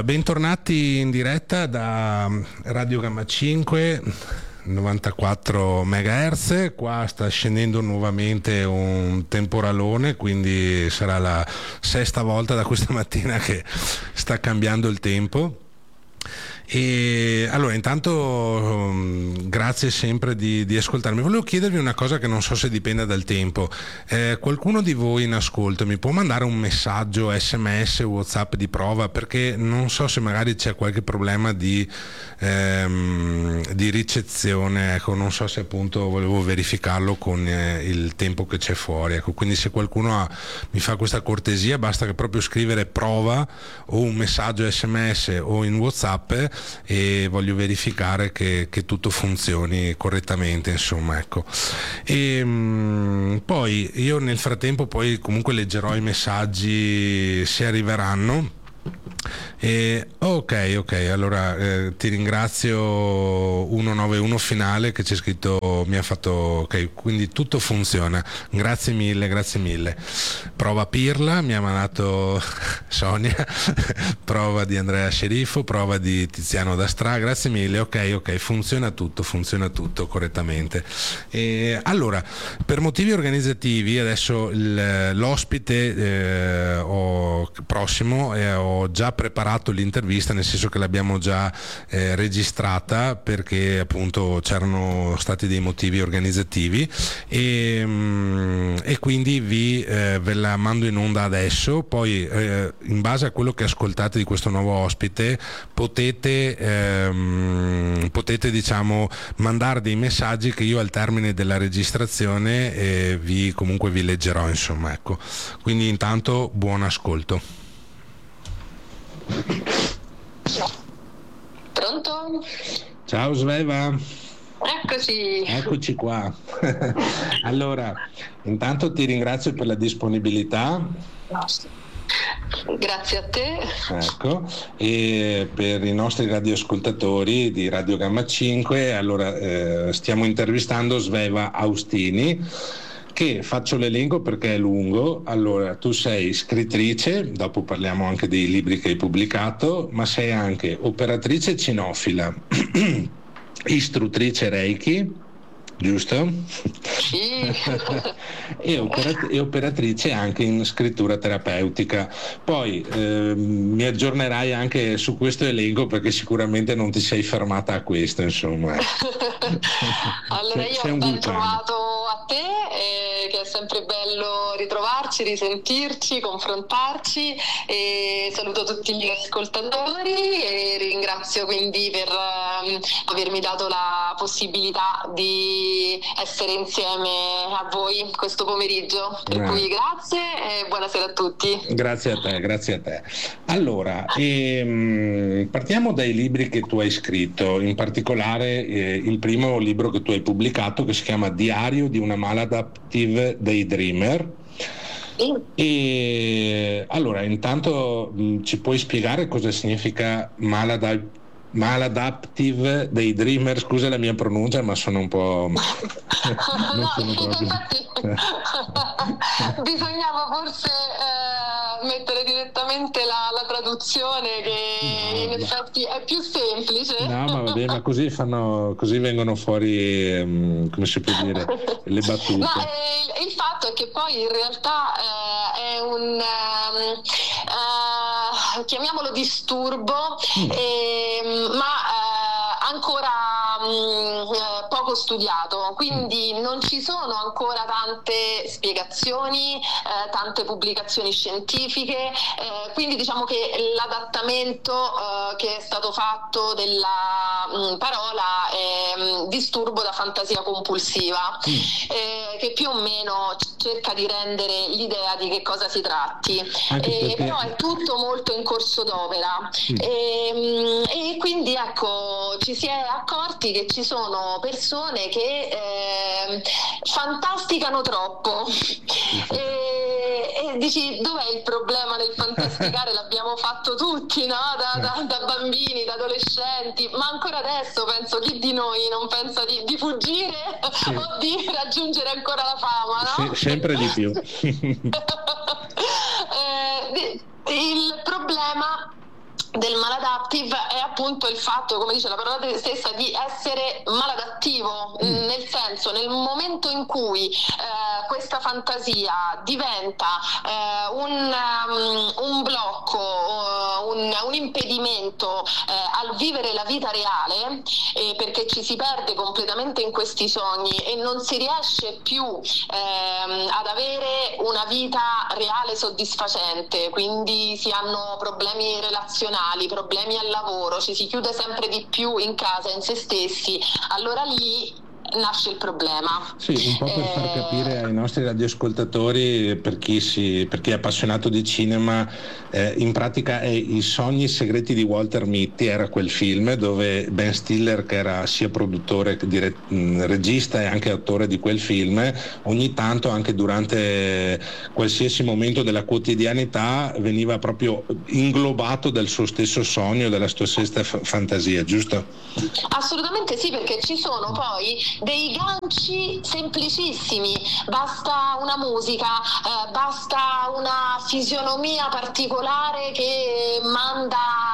bentornati in diretta da Radio Gamma 5, 94 MHz. Qua sta scendendo nuovamente un temporalone, quindi sarà la sesta volta da questa mattina che sta cambiando il tempo. E allora, intanto grazie sempre di ascoltarmi. Volevo chiedervi una cosa che non so se dipenda dal tempo. Qualcuno di voi in ascolto mi può mandare un messaggio SMS o WhatsApp di prova, perché non so se magari c'è qualche problema di ricezione, ecco, non so se appunto volevo verificarlo con il tempo che c'è fuori, ecco. Quindi se qualcuno mi fa questa cortesia, basta che proprio scrivere prova o un messaggio SMS o in WhatsApp, e voglio verificare che tutto funzioni correttamente, insomma, ecco. E poi io nel frattempo poi comunque leggerò i messaggi se arriveranno. Ok, allora ti ringrazio 191 finale che c'è scritto, mi ha fatto ok, quindi tutto funziona, grazie mille. Prova Pirla mi ha mandato Sonia, prova di Andrea Sceriffo, prova di Tiziano D'Astra, grazie mille, ok, funziona tutto correttamente. E allora, per motivi organizzativi adesso l'ospite prossimo ho già preparato l'intervista, nel senso che l'abbiamo già registrata, perché appunto c'erano stati dei motivi organizzativi, e quindi ve la mando in onda adesso. Poi in base a quello che ascoltate di questo nuovo ospite potete diciamo mandare dei messaggi che io al termine della registrazione vi leggerò, insomma, ecco. Quindi intanto buon ascolto. Pronto? Ciao Sveva. Eccoci qua. Allora, intanto ti ringrazio per la disponibilità. Grazie a te. Ecco, e per i nostri radioascoltatori di Radio Gamma 5, allora stiamo intervistando Sveva Austini, che faccio l'elenco perché è lungo. Allora, tu sei scrittrice, dopo parliamo anche dei libri che hai pubblicato, ma sei anche operatrice cinofila, istruttrice Reiki, giusto? Sì. e operatrice anche in scrittura terapeutica. Poi mi aggiornerai anche su questo elenco, perché sicuramente non ti sei fermata a questo, insomma. Allora, io ho ben trovato a te, che è sempre bello ritrovarci, risentirci, confrontarci, e saluto tutti gli ascoltatori e ringrazio quindi per avermi dato la possibilità di essere insieme a voi questo pomeriggio, per cui grazie e buonasera a tutti. Grazie a te. Allora, partiamo dai libri che tu hai scritto, in particolare il primo libro che tu hai pubblicato, che si chiama Diario di una Maladaptive Daydreamer. E allora, intanto ci puoi spiegare cosa significa Maladaptive Daydreamer? Scusa la mia pronuncia, ma sono un po'... Bisognava forse mettere direttamente la traduzione, che in effetti è più semplice. No, ma vabbè, ma così vengono fuori, come si può dire, le battute. No, il fatto è che poi in realtà è un chiamiamolo disturbo, ma ancora poco studiato, quindi non ci sono ancora tante spiegazioni, tante pubblicazioni scientifiche, quindi diciamo che l'adattamento che è stato fatto della parola è disturbo da fantasia compulsiva, che più o meno cerca di rendere l'idea di che cosa si tratti, però è tutto molto in corso d'opera, e quindi ecco, ci si è accorti che ci sono persone che fantasticano troppo, e dici, dov'è il problema del fantasticare? L'abbiamo fatto tutti, no? Da bambini, da adolescenti, ma ancora adesso penso, chi di noi non pensa di fuggire o di raggiungere ancora la fama, no? Sempre di più. Il problema del maladaptive è appunto il fatto, come dice la parola stessa, di essere maladattivo, nel senso, nel momento in cui questa fantasia diventa un blocco, un impedimento al vivere la vita reale, perché ci si perde completamente in questi sogni e non si riesce più ad avere una vita reale soddisfacente, quindi si hanno problemi relazionali, problemi al lavoro, ci si chiude sempre di più in casa, in se stessi, allora lì nasce il problema. Sì, un po' per far capire ai nostri radioascoltatori, per chi è appassionato di cinema, in pratica è I sogni segreti di Walter Mitty, era quel film dove Ben Stiller, che era sia produttore, regista e anche autore di quel film, ogni tanto anche durante qualsiasi momento della quotidianità veniva proprio inglobato del suo stesso sogno, della sua stessa fantasia, giusto? Assolutamente sì, perché ci sono poi dei ganci semplicissimi, basta una musica, basta una fisionomia particolare che manda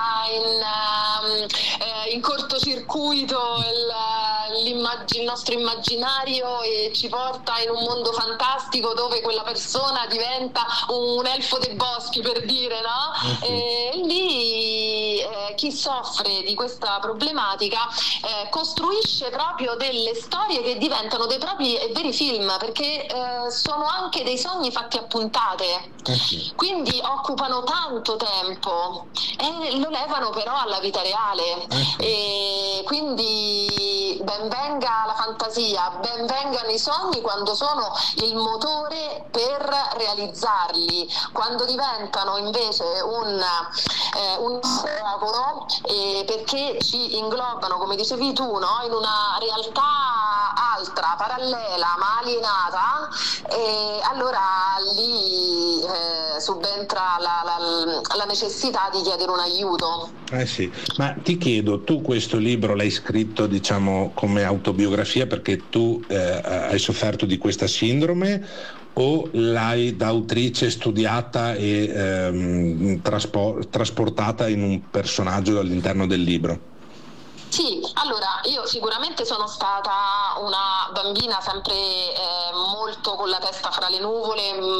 in cortocircuito il nostro immaginario e ci porta in un mondo fantastico dove quella persona diventa un elfo dei boschi, per dire, no? E lì chi soffre di questa problematica costruisce proprio delle storie che diventano dei propri e veri film, perché sono anche dei sogni fatti a puntate, quindi occupano tanto tempo e lo levano però alla vita reale, e quindi ben venga la fantasia, ben vengano i sogni quando sono il motore per realizzarli, quando diventano invece un ostacolo, perché ci inglobano, come dicevi tu, no? In una realtà altra, parallela, ma alienata, e allora lì subentra la necessità di chiedere un aiuto. Sì, ma ti chiedo, tu questo libro l'hai scritto, diciamo, come autobiografia perché tu hai sofferto di questa sindrome, o l'hai da autrice studiata e trasportata in un personaggio all'interno del libro? Sì, allora io sicuramente sono stata una bambina sempre molto con la testa fra le nuvole,